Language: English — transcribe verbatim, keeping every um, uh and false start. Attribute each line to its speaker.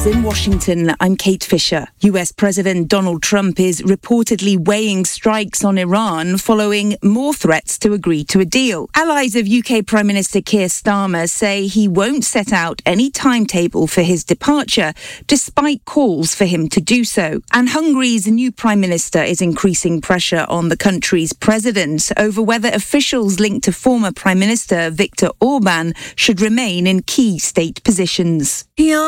Speaker 1: in Washington, I'm Kate Fisher. U S President Donald Trump is reportedly weighing strikes on Iran following more threats to agree to a deal. Allies of U K Prime Minister Keir Starmer say he won't set out any timetable for his departure, despite calls for him to do so. And Hungary's new Prime Minister is increasing pressure on the country's president over whether officials linked to former Prime Minister Viktor Orban should remain in key state positions.